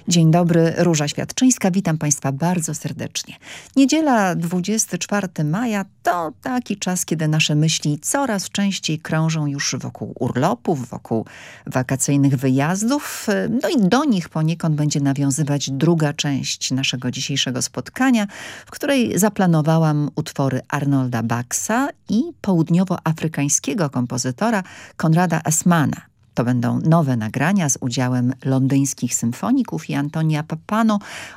Dzień dobry, Róża Świadczyńska. Witam Państwa bardzo serdecznie. Niedziela 24 maja to taki czas, kiedy nasze myśli coraz częściej krążą już wokół urlopów, wokół wakacyjnych wyjazdów. No i do nich poniekąd będzie nawiązywać druga część naszego dzisiejszego spotkania, w której zaplanowałam utwory Arnolda Baxa i południowoafrykańskiego kompozytora Konrada Assmana. To będą nowe nagrania z udziałem londyńskich symfoników i Antonia Pappano